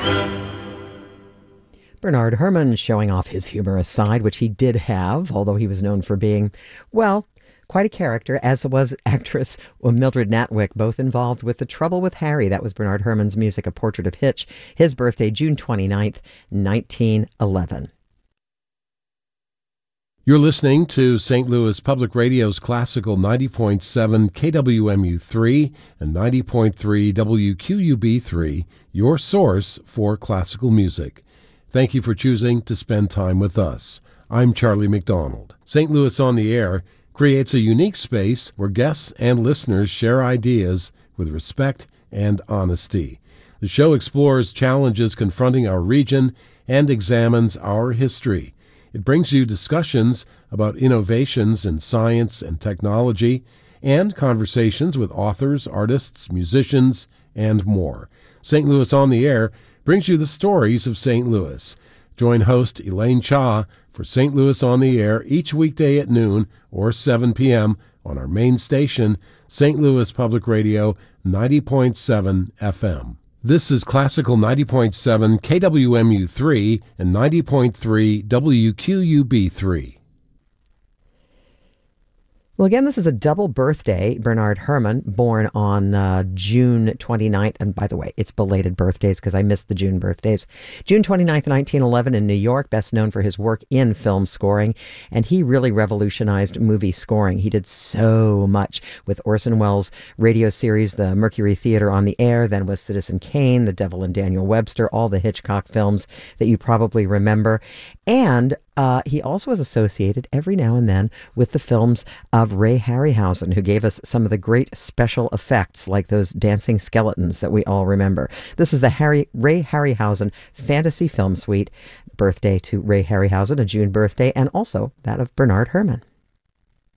Bernard Herrmann showing off his humorous side, which he did have, although he was known for being, well, quite a character, as was actress Mildred Natwick, both involved with The Trouble with Harry. That was Bernard Herrmann's music, A Portrait of Hitch. His birthday, June 29th, 1911. You're listening to St. Louis Public Radio's classical 90.7 KWMU3 and 90.3 WQUB3, your source for classical music. Thank you for choosing to spend time with us. I'm Charlie McDonald. St. Louis on the Air creates a unique space where guests and listeners share ideas with respect and honesty. The show explores challenges confronting our region and examines our history. It brings you discussions about innovations in science and technology and conversations with authors, artists, musicians, and more. St. Louis on the Air brings you the stories of St. Louis. Join host Elaine Cha for St. Louis on the Air each weekday at noon or 7 p.m. on our main station, St. Louis Public Radio 90.7 FM. This is Classical 90.7 KWMU3 and 90.3 WQUB3. Well, again, this is a double birthday. Bernard Herrmann, born on June 29th. And by the way, it's belated birthdays because I missed the June birthdays. June 29th, 1911 in New York, best known for his work in film scoring. And he really revolutionized movie scoring. He did so much with Orson Welles' radio series, The Mercury Theater on the Air, then with Citizen Kane, The Devil and Daniel Webster, all the Hitchcock films that you probably remember. And he also is associated every now and then with the films of Ray Harryhausen, who gave us some of the great special effects like those dancing skeletons that we all remember. This is the Ray Harryhausen Fantasy Film Suite. Birthday to Ray Harryhausen, a June birthday, and also that of Bernard Herrmann.